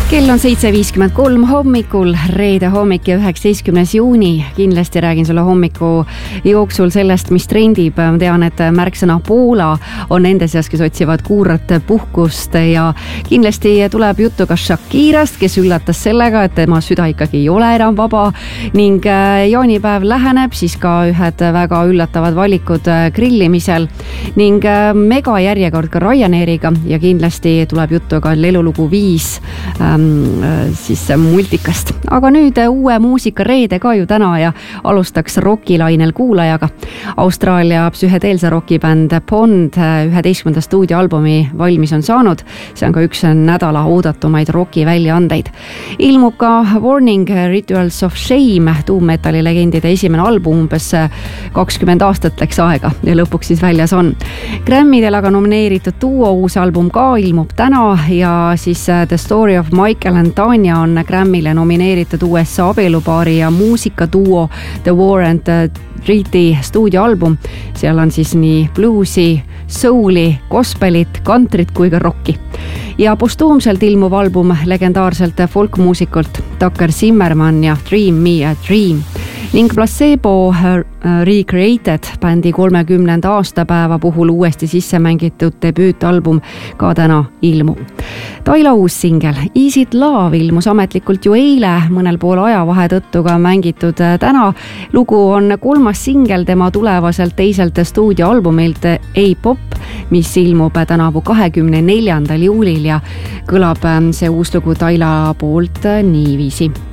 Kell on 7.53 hommikul, reede hommik ja 19. juuni. Kindlasti räägin sulle hommiku jooksul sellest, mis trendib. Ma tean, et märksõna Poola on nende seas, kes otsivad kuurat puhkust ja kindlasti tuleb juttu ka Shakirast, kes üllatas sellega, et tema süda ikkagi ei ole enam vaba ning jaanipäev läheneb, siis ka ühed väga üllatavad valikud grillimisel ning mega järjekord ka Ryanairiga ja kindlasti tuleb juttu ka lelulugu 5 siis multikast. Aga nüüd uue muusika reede ka ju täna ja alustaks rokilainel kuulajaga. Austraalia psühhedeelse rokibänd Pond 11. stuudioalbumi valmis on saanud. See on ka üks nädala oodatumaid roki väljaandeid. Ilmub ka Warning Rituals of Shame, tuummetalli legendide esimene album, umbes 20 aastat läks aega ja lõpuks siis väljas on. Grammydel aga nomineeritud duo uus album ka ilmub täna ja siis The Story of Michael and Tanya on Grammyle nomineeritud USA abielupaari ja muusikaduo The War and Treaty stuudioalbum. Seal on siis nii bluesi, souli, gospelit, kantrit kui ka rocki. Ja postuumselt ilmuv album legendaarselt folkmuusikult Tucker Zimmerman ja Dream Me a Dream. Ning Placebo Recreated bändi 30. aastapäeva puhul uuesti sisse mängitud debüütalbum ka täna ilmub. Taila uus singel Is It Love ilmus ametlikult ju eile, mõnel pool ajavahe tõttu ka mängitud täna. Lugu on 3. singel tema tulevaselt teiselt stuudioalbumilt A-Pop, mis ilmub tänavu 24. juulil ja kõlab see uus lugu Taila poolt niiviisi.